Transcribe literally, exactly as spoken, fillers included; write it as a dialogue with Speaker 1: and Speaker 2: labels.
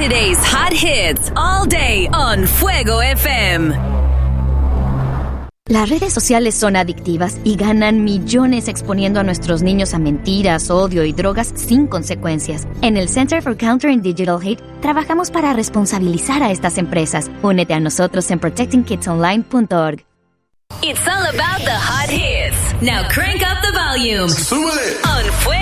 Speaker 1: Today's hot hits all day on Fuego F M.
Speaker 2: Las redes sociales son adictivas y ganan millones exponiendo a nuestros niños a mentiras, odio y drogas sin consecuencias. En el Center for Countering Digital Hate trabajamos para responsabilizar a estas empresas. Únete a nosotros en protecting kids online punto org.
Speaker 1: It's all about the hot hits. Now crank up the volume.
Speaker 3: ¡Súbele!
Speaker 1: On Fuego